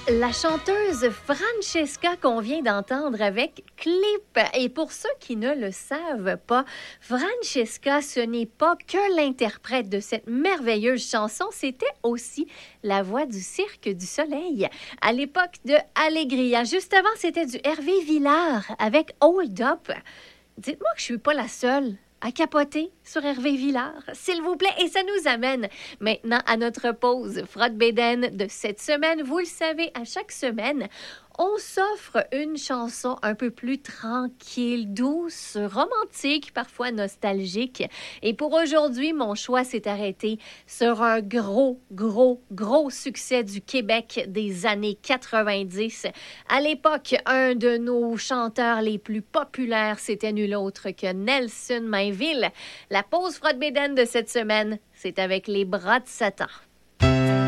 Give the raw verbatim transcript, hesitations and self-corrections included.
La chanteuse Francesca qu'on vient d'entendre avec Clip. Et pour ceux qui ne le savent pas, Francesca, ce n'est pas que l'interprète de cette merveilleuse chanson, c'était aussi la voix du Cirque du Soleil à l'époque de Allegria. Juste avant, c'était du Hervé Villard avec Hold Up. Dites-moi que je suis pas la seule à capoter sur Hervé Villard, s'il vous plaît. Et ça nous amène maintenant à notre pause Frotte-Bédaine de cette semaine. Vous le savez, à chaque semaine, on s'offre une chanson un peu plus tranquille, douce, romantique, parfois nostalgique. Et pour aujourd'hui, mon choix s'est arrêté sur un gros, gros, gros succès du Québec des années quatre-vingt-dix. À l'époque, un de nos chanteurs les plus populaires, c'était nul autre que Nelson Mainville. La pause Frotte-Bédaine de cette semaine, c'est avec Les Bras de Satan.